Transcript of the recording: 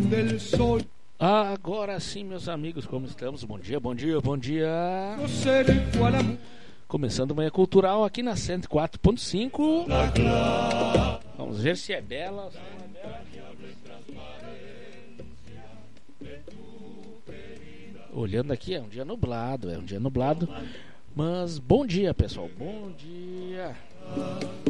del sol. Agora sim, meus amigos, como estamos? Bom dia, bom dia, bom dia. Começando Manhã Cultural aqui na 104.5. Vamos ver se é bela. Olhando aqui, é um dia nublado. Mas bom dia, pessoal, bom dia.